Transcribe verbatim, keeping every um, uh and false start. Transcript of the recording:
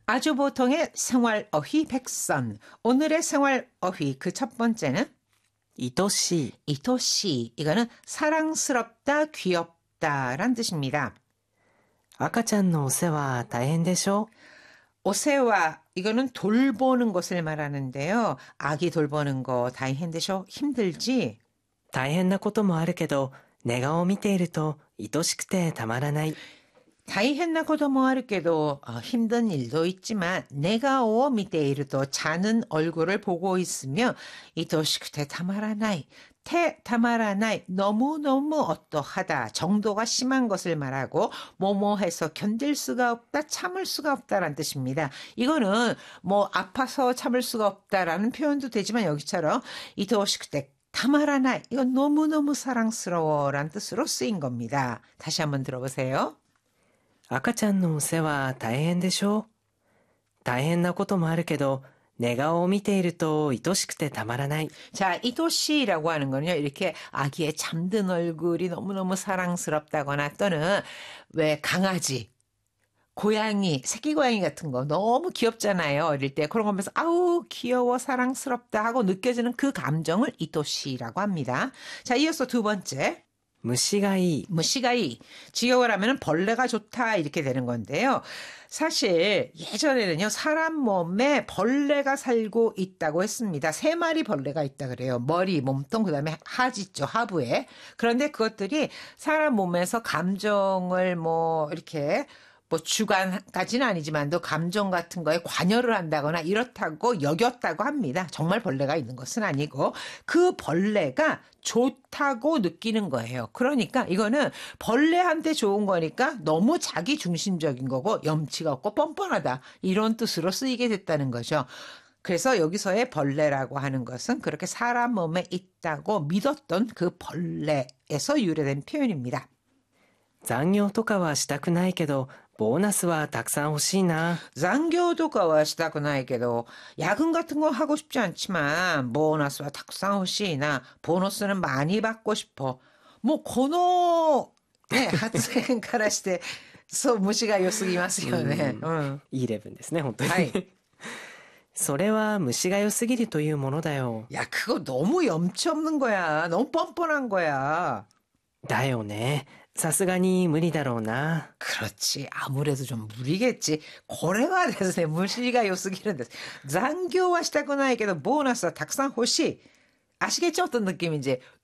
아주 보통의 생활 어휘 백선. 오늘의 생활 어휘 그 첫 번째는 愛しい、 이토시. 이거는 사랑스럽다, 귀엽다란 뜻입니다. 赤ちゃんのお世話大変でしょ? 오세와 이거는 돌보는 것을 말하는데요. 아기 돌보는 거 다이헨데쇼 힘들지? 大変なこともあるけど、寝顔を見ていると愛しくてたまらない。 다이헨나고도 뭐하르게도 어, 힘든 일도 있지만 내가 오 미테이르도 자는 얼굴을 보고 있으며 이토시크테 타마라나이 테 타마라나이 너무너무 어떠하다 정도가 심한 것을 말하고 뭐뭐해서 견딜 수가 없다 참을 수가 없다라는 뜻입니다. 이거는 뭐 아파서 참을 수가 없다라는 표현도 되지만 여기처럼 이토시크테 타마라나이 이건 너무너무 사랑스러워라는 뜻으로 쓰인 겁니다. 다시 한번 들어보세요. 赤ちゃんのお世話大変でしょ? 大変なこともあるけど、寝顔を見ていると愛しくてたまらない。 자, 이토시라고 하는 거는요. 이렇게 아기의 잠든 얼굴이 너무너무 사랑스럽다거나 또는 왜 강아지, 고양이, 새끼 고양이 같은 거 너무 귀엽잖아요. 어릴 때. 그런 거 보면서 아우 귀여워 사랑스럽다 하고 느껴지는 그 감정을 이토시라고 합니다. 자, 이어서 두 번째. 虫がいい。 무시가이 직역을 하면은 벌레가 좋다 이렇게 되는 건데요. 사실 예전에는요 사람 몸에 벌레가 살고 있다고 했습니다. 세 마리 벌레가 있다 그래요. 머리, 몸통 그다음에 하지 있죠 하부에. 그런데 그것들이 사람 몸에서 감정을 뭐 이렇게 뭐 주관까지는 아니지만도 감정 같은 거에 관여를 한다거나 이렇다고 여겼다고 합니다. 정말 벌레가 있는 것은 아니고 그 벌레가 좋다고 느끼는 거예요. 그러니까 이거는 벌레한테 좋은 거니까 너무 자기 중심적인 거고 염치가 없고 뻔뻔하다 이런 뜻으로 쓰이게 됐다는 거죠. 그래서 여기서의 벌레라고 하는 것은 그렇게 사람 몸에 있다고 믿었던 그 벌레에서 유래된 표현입니다. 残業とかはしたくないけど、ボーナスはたくさん欲しいな。 残業とかは したくないけど 야근 같은 거 하고 싶지 않지만 보너스와 탁상 호시나 보너스는 많이 받고 싶어. 뭐この 네, 発言からしてそう虫が良すぎますよね。うん。 いい例文ですね、本当に。 はい。 それは虫が良すぎるというものだよ。 야, 그거 너무 염치 없는 거야. 너무 뻔뻔한 거야. だよね。さすがに無理だろうな。 그렇지. 아무래도 좀 무리겠지. 고래가 됐어요. 무시가 요쓰기는残業はしたくないけど 보너스와 탁상 호시. 아시겠죠? 어떤 느낌인지.